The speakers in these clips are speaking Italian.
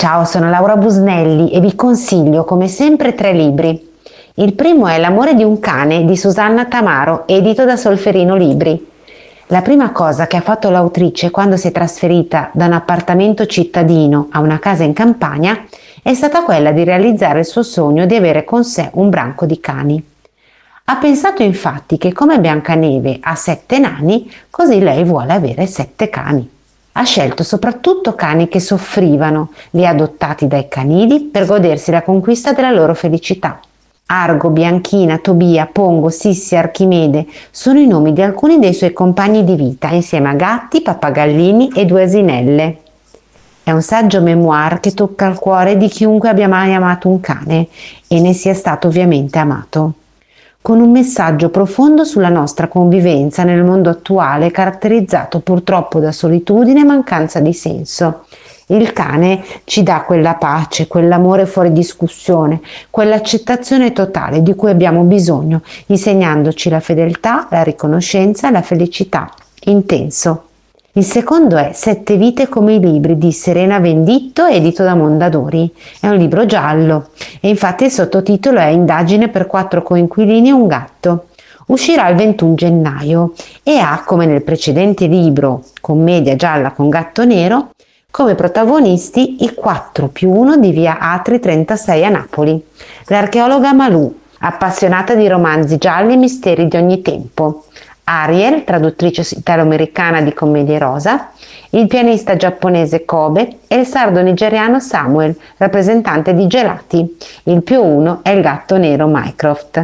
Ciao, sono Laura Busnelli e vi consiglio come sempre 3 libri. Il primo è L'amore di un cane di Susanna Tamaro, edito da Solferino Libri. La prima cosa che ha fatto l'autrice quando si è trasferita da un appartamento cittadino a una casa in campagna è stata quella di realizzare il suo sogno di avere con sé un branco di cani. Ha pensato infatti che come Biancaneve ha 7 nani, così lei vuole avere 7 cani. Ha scelto soprattutto cani che soffrivano, li ha adottati dai canili per godersi la conquista della loro felicità. Argo, Bianchina, Tobia, Pongo, Sissi, Archimede sono i nomi di alcuni dei suoi compagni di vita, insieme a gatti, pappagallini e 2 asinelle. È un saggio memoir che tocca il cuore di chiunque abbia mai amato un cane e ne sia stato ovviamente amato, con un messaggio profondo sulla nostra convivenza nel mondo attuale caratterizzato purtroppo da solitudine e mancanza di senso. Il cane ci dà quella pace, quell'amore fuori discussione, quell'accettazione totale di cui abbiamo bisogno, insegnandoci la fedeltà, la riconoscenza e la felicità. Intenso. Il secondo è 7 vite come i libri di Serena Venditto, edito da Mondadori. È un libro giallo e infatti il sottotitolo è Indagine per 4 coinquilini e un gatto. Uscirà il 21 gennaio e ha, come nel precedente libro, commedia gialla con gatto nero, come protagonisti i 4+1 di via Atri 36 a Napoli. L'archeologa Malou, appassionata di romanzi gialli e misteri di ogni tempo. Ariel, traduttrice italo-americana di commedie rosa, il pianista giapponese Kobe e il sardo nigeriano Samuel, rappresentante di Gelati. Il +1 è il gatto nero Mycroft.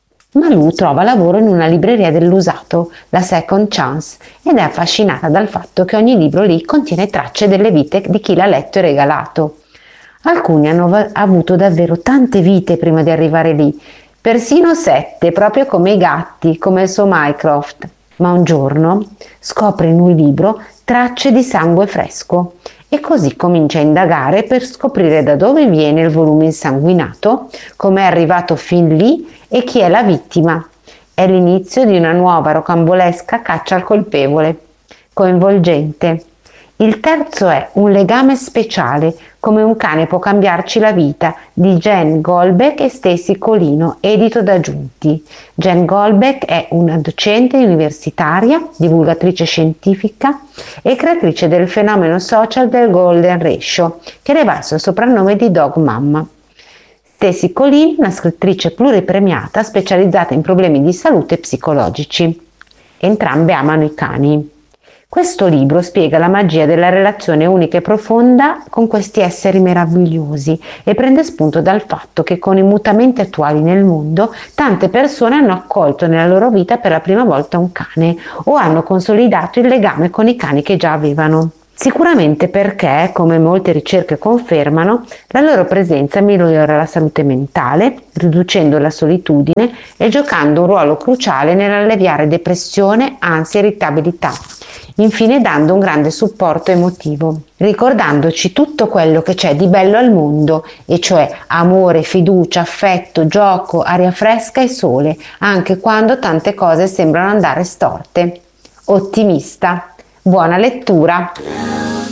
Malou trova lavoro in una libreria dell'usato, la Second Chance, ed è affascinata dal fatto che ogni libro lì contiene tracce delle vite di chi l'ha letto e regalato. Alcuni hanno avuto davvero tante vite prima di arrivare lì, persino 7, proprio come i gatti, come il suo Mycroft. Ma un giorno scopre in un libro tracce di sangue fresco e così comincia a indagare per scoprire da dove viene il volume insanguinato, come è arrivato fin lì e chi è la vittima. È l'inizio di una nuova rocambolesca caccia al colpevole, coinvolgente. Il terzo è Un legame speciale, come un cane può cambiarci la vita, di Jen Goldbeck e Stacy Colino, edito da Giunti. Jen Goldbeck è una docente universitaria, divulgatrice scientifica e creatrice del fenomeno social del Golden Ratio, che le valse il soprannome di Dog Mamma. Stacy Colino, una scrittrice pluripremiata specializzata in problemi di salute psicologici. Entrambe amano i cani. Questo libro spiega la magia della relazione unica e profonda con questi esseri meravigliosi e prende spunto dal fatto che con i mutamenti attuali nel mondo tante persone hanno accolto nella loro vita per la prima volta un cane o hanno consolidato il legame con i cani che già avevano. Sicuramente perché, come molte ricerche confermano, la loro presenza migliora la salute mentale, riducendo la solitudine e giocando un ruolo cruciale nell'alleviare depressione, ansia e irritabilità. Infine dando un grande supporto emotivo, ricordandoci tutto quello che c'è di bello al mondo, e cioè amore, fiducia, affetto, gioco, aria fresca e sole, anche quando tante cose sembrano andare storte. Ottimista. Buona lettura!